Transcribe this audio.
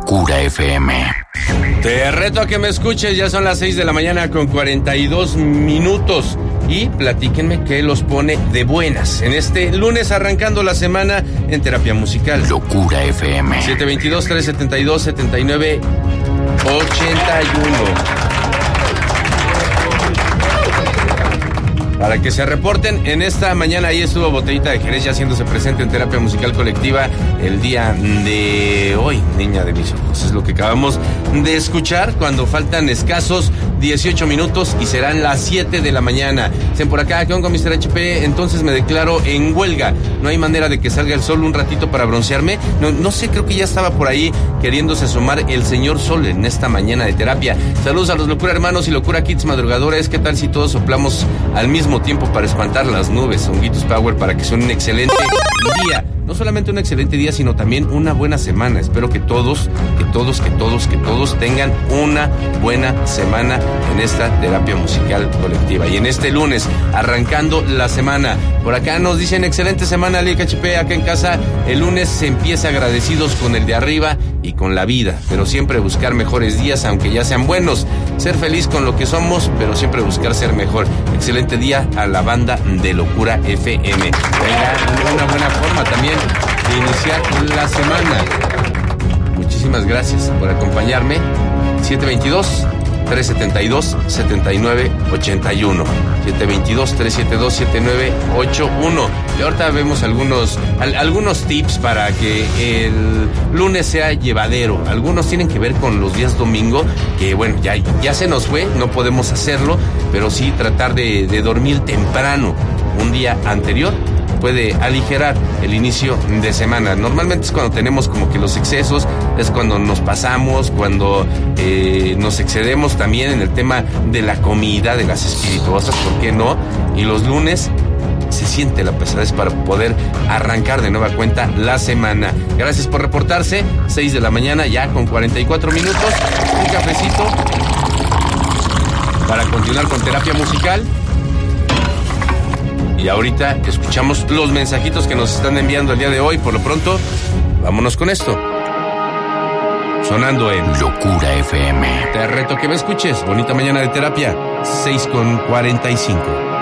Locura FM. Te reto a que me escuches, ya son las 6 de la mañana con 42 minutos. Y platíquenme qué los pone de buenas en este lunes arrancando la semana en terapia musical. Locura FM. 722-372-7981. Para que se reporten en esta mañana, ahí estuvo Botellita de Jerez ya haciéndose presente en terapia musical colectiva el día de hoy, niña de mis ojos. Es lo que acabamos de escuchar cuando faltan escasos 18 minutos y serán las 7 de la mañana. Dicen por acá, ¿qué onda con Mr. HP? Entonces me declaro en huelga. No hay manera de que salga el sol un ratito para broncearme. No sé, creo que ya estaba por ahí queriéndose asomar el señor sol en esta mañana de terapia. Saludos a los Locura Hermanos y Locura Kids Madrugadores. ¿Qué tal si todos soplamos al mismo tiempo para espantar las nubes? Honguitos Power para que sea un excelente día. No solamente un excelente día, sino también una buena semana. Espero que todos tengan una buena semana en esta terapia musical colectiva. Y en este lunes, arrancando la semana. Por acá nos dicen, excelente semana, Lick HP, acá en casa. El lunes se empieza agradecidos con el de arriba y con la vida, pero siempre buscar mejores días, aunque ya sean buenos. Ser feliz con lo que somos, pero siempre buscar ser mejor. Excelente día a la banda de Locura FM. Venga, una buena forma también de iniciar la semana. Muchísimas gracias por acompañarme. 722-372-7981. 722-372-7981. Y ahorita vemos algunos tips para que el lunes sea llevadero. Algunos tienen que ver con los días domingo, que bueno, ya se nos fue, no podemos hacerlo, pero sí tratar de dormir temprano un día anterior puede aligerar el inicio de semana. Normalmente es cuando tenemos como que los excesos, es cuando nos pasamos, cuando nos excedemos también en el tema de la comida, de las espirituosas, ¿por qué no? Y los lunes se siente la pesadez para poder arrancar de nueva cuenta la semana. Gracias por reportarse. 6 de la mañana ya con 44 minutos. Un cafecito para continuar con terapia musical. Y ahorita escuchamos los mensajitos que nos están enviando el día de hoy. Por lo pronto, vámonos con esto. Sonando en Locura FM. Te reto que me escuches. Bonita mañana de terapia. 6:45.